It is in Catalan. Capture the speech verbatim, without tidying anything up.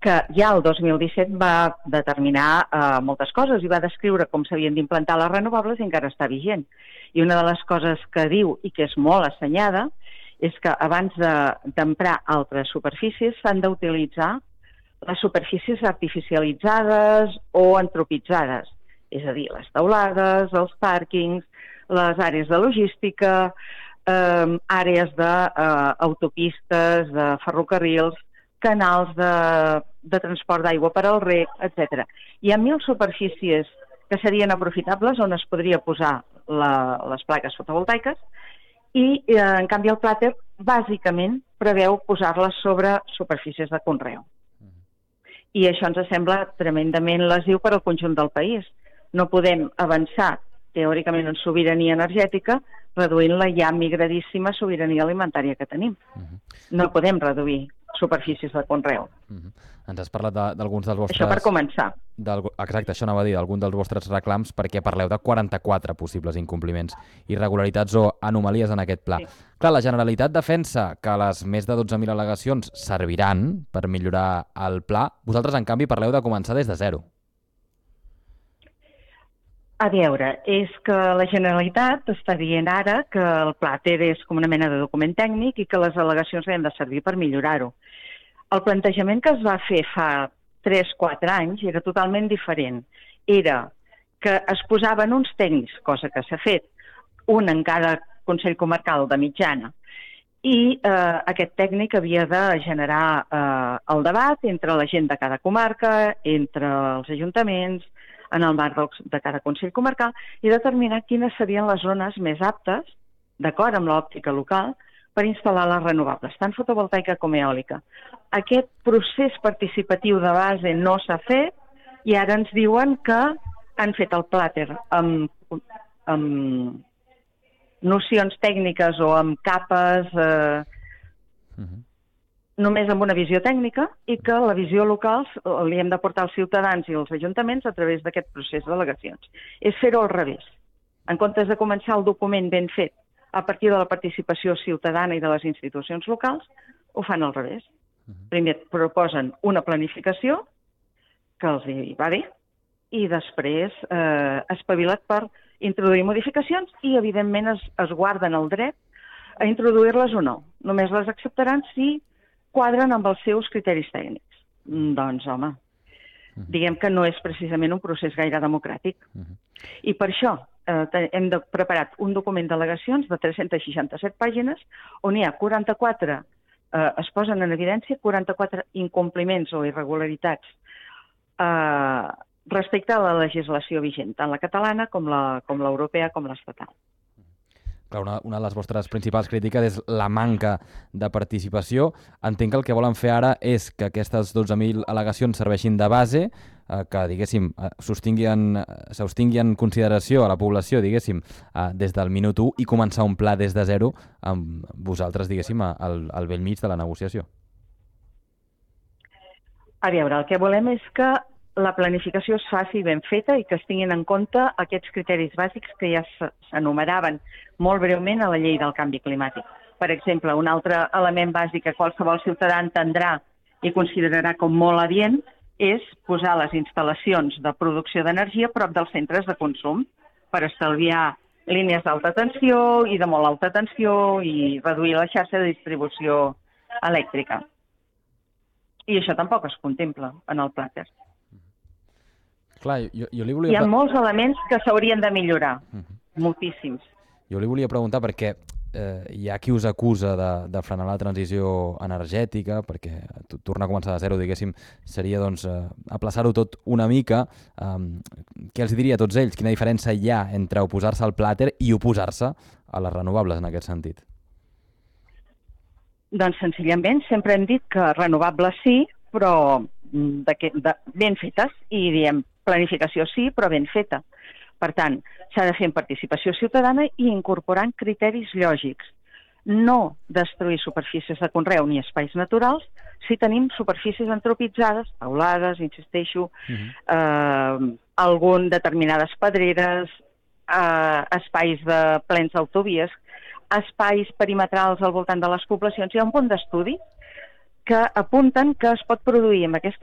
que ja el dos mil disset va determinar eh, moltes coses i va descriure com s'havien d'implantar les renovables i encara està vigent. I una de les coses que diu, i que és molt assenyada, és que abans d'emprar de, altres superfícies s'han d'utilitzar les superfícies artificialitzades o antropitzades, és a dir, les teulades, els pàrquings, les àrees de logística, eh, àrees d'autopistes, de, eh, de ferrocarrils, canals de, de transport d'aigua per al reg, etcètera. Hi ha mil superfícies que serien aprofitables on es podria posar la, les plaques fotovoltaiques i, eh, en canvi, el plàter bàsicament preveu posar-les sobre superfícies de conreu. I això ens sembla tremendament lesiu per al conjunt del país. No podem avançar teòricament en sobirania energètica reduint la ja migradíssima sobirania alimentària que tenim. No podem reduir superfícies de conreu. Uh-huh. Ens has parlat d'alguns de, dels vostres... Això per començar. Del, exacte, això anava a dir, d'algun dels vostres reclams, perquè parleu de quaranta-quatre possibles incompliments, irregularitats o anomalies en aquest pla. Sí. Clar, la Generalitat defensa que les més de dotze mil al·legacions serviran per millorar el pla. Vosaltres, en canvi, parleu de començar des de zero. A veure, és que la Generalitat està dient ara que el plàter és com una mena de document tècnic i que les al·legacions han de servir per millorar-ho. El plantejament que es va fer fa tres o quatre anys era totalment diferent. Era que es posaven uns tècnics, cosa que s'ha fet, un en cada Consell Comarcal de mitjana, i eh, aquest tècnic havia de generar eh, el debat entre la gent de cada comarca, entre els ajuntaments, en el marc de cada Consell Comarcal, i determinar quines serien les zones més aptes, d'acord amb l'òptica local, per instal·lar les renovables, tant fotovoltaica com eòlica. Aquest procés participatiu de base no s'ha fet i ara ens diuen que han fet el plàter amb, amb nocions tècniques o amb capes eh, uh-huh. només amb una visió tècnica i que la visió local li hem de portar als ciutadans i als ajuntaments a través d'aquest procés d'al·legacions. És fer-ho al revés. En comptes de començar el document ben fet a partir de la participació ciutadana i de les institucions locals, ho fan al revés. Primer proposen una planificació que els hi va bé i després eh, espavilat per introduir modificacions i, evidentment, es, es guarden el dret a introduir-les o no. Només les acceptaran si quadren amb els seus criteris tècnics. Doncs, home, uh-huh. diguem que no és precisament un procés gaire democràtic. Uh-huh. I per això eh, hem de preparat un document d'al·legacions de tres-centes seixanta-set pàgines on hi ha quaranta-quatre, eh, es posen en evidència quaranta-quatre incompliments o irregularitats eh, respecte a la legislació vigent, tant la catalana com la, com l'europea com l'estatal. Clar, una, una de les vostres principals crítiques és la manca de participació. Entenc que el que volen fer ara és que aquestes dotze mil al·legacions serveixin de base, eh, que, diguéssim, s'obtingui en consideració a la població, diguéssim, eh, des del minut u i començar un pla des de zero amb vosaltres, diguéssim, al, al vell mig de la negociació. A veure, el que volem és que la planificació es faci ben feta i que es tinguin en compte aquests criteris bàsics que ja s'enumeraven molt breument a la llei del canvi climàtic. Per exemple, un altre element bàsic que qualsevol ciutadà entendrà i considerarà com molt adient és posar les instal·lacions de producció d'energia prop dels centres de consum per estalviar línies d'alta tensió i de molt alta tensió i reduir la xarxa de distribució elèctrica. I això tampoc es contempla en el plàter. Clar, jo, jo li volia... Hi ha molts elements que s'haurien de millorar, uh-huh. moltíssims. Jo li volia preguntar perquè eh, hi ha qui us acusa de, de frenar la transició energètica, perquè tornar a començar de zero, diguéssim, seria doncs eh, aplaçar-ho tot una mica. Eh, què els diria a tots ells? Quina diferència hi ha entre oposar-se al plàter i oposar-se a les renovables en aquest sentit? Doncs senzillament sempre hem dit que renovables sí, però de, de, ben fetes, i diem planificació sí, però ben feta. Per tant, s'ha de fer en participació ciutadana i incorporant criteris lògics. No destruir superfícies de conreu ni espais naturals si tenim superfícies antropitzades, teulades, insisteixo, uh-huh. eh, algun determinades pedreres, eh, espais de plens d'autovies, espais perimetrals al voltant de les poblacions. Hi ha un punt d'estudi que apunten que es pot produir amb aquesta